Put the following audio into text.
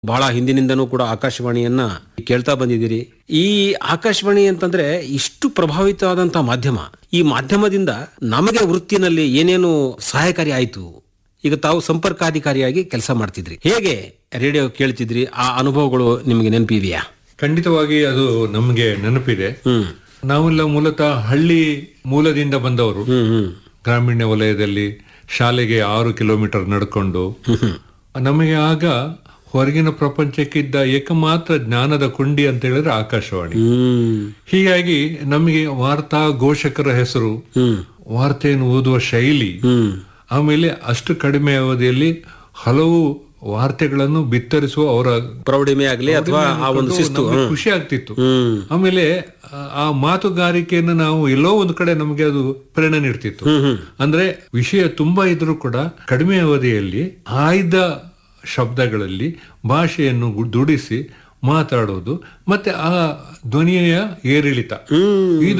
ಬಹಳ ಹಿಂದಿನಿಂದನೂ ಕೂಡ ಆಕಾಶವಾಣಿಯನ್ನ ಕೇಳ್ತಾ ಬಂದಿದ್ದೀರಿ. ಈ ಆಕಾಶವಾಣಿ ಅಂತಂದ್ರೆ ಇಷ್ಟು ಪ್ರಭಾವಿತವಾದಂತಹ ಮಾಧ್ಯಮ. ಈ ಮಾಧ್ಯಮದಿಂದ ನಮಗೆ ವೃತ್ತಿನಲ್ಲಿ ಏನೇನು ಸಹಾಯಕಾರಿ ಆಯ್ತು? ಈಗ ತಾವು ಸಂಪರ್ಕಾಧಿಕಾರಿಯಾಗಿ ಕೆಲಸ ಮಾಡ್ತಿದ್ರಿ, ಹೇಗೆ ರೇಡಿಯೋ ಕೇಳ್ತಿದ್ರಿ? ಆ ಅನುಭವಗಳು ನಿಮಗೆ ನೆನಪಿದೆಯಾ? ಖಂಡಿತವಾಗಿ ಅದು ನಮಗೆ ನೆನಪಿದೆ. ನಾವೆಲ್ಲ ಮೂಲತಃ ಹಳ್ಳಿ ಮೂಲದಿಂದ ಬಂದವರು. ಗ್ರಾಮೀಣ ವಲಯದಲ್ಲಿ ಶಾಲೆಗೆ 6 ಕಿಲೋಮೀಟರ್ ನಡ್ಕೊಂಡು, ನಮಗೆ ಆಗ ಹೊರಗಿನ ಪ್ರಪಂಚಕ್ಕಿದ್ದ ಏಕಮಾತ್ರ ಜ್ಞಾನದ ಕೊಂಡಿ ಅಂತ ಹೇಳಿದ್ರೆ ಆಕಾಶವಾಣಿ. ಹೀಗಾಗಿ ನಮಗೆ ವಾರ್ತಾ ಘೋಷಕರ ಹೆಸರು, ವಾರ್ತೆಯನ್ನು ಓದುವ ಶೈಲಿ, ಆಮೇಲೆ ಅಷ್ಟು ಕಡಿಮೆ ಅವಧಿಯಲ್ಲಿ ಹಲವು ವಾರ್ತೆಗಳನ್ನು ಬಿತ್ತರಿಸುವ ಅವರ ಪ್ರೌಢಿಮೆ ಆಗಲಿ ಅಥವಾ ಆ ಒಂದು ಶಿಸ್ತು ಖುಷಿ ಆಗ್ತಿತ್ತು. ಆಮೇಲೆ ಆ ಮಾತುಗಾರಿಕೆಯನ್ನು ನಾವು ಎಲ್ಲೋ ಒಂದು ಕಡೆ ನಮಗೆ ಅದು ಪ್ರೇರಣೆ ನೀಡ್ತಿತ್ತು. ಅಂದ್ರೆ ವಿಷಯ ತುಂಬಾ ಇದ್ರೂ ಕೂಡ ಕಡಿಮೆ ಅವಧಿಯಲ್ಲಿ ಆಯ್ದ ಶಬ್ದಗಳಲ್ಲಿ ಭಾಷೆಯನ್ನು ದುಡಿಸಿ ಮಾತಾಡೋದು, ಮತ್ತೆ ಆ ಧ್ವನಿಯ ಏರಿಳಿತ, ಇದು